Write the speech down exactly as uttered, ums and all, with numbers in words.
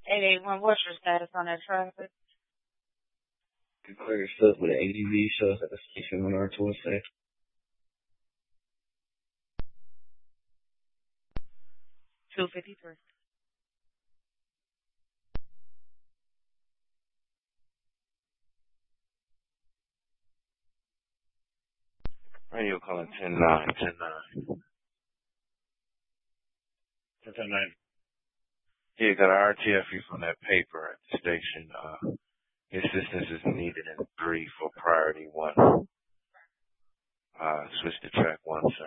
eight eight one, what's your status on that traffic? Clear stuff with an A T V shows at the station on our tour say. two fifty-three. Radio calling ten nine, ten nine. ten nine. Yeah, got an R T F E from that paper at the station. Uh, assistance is needed in three for priority one. Uh, switch to track one, sir.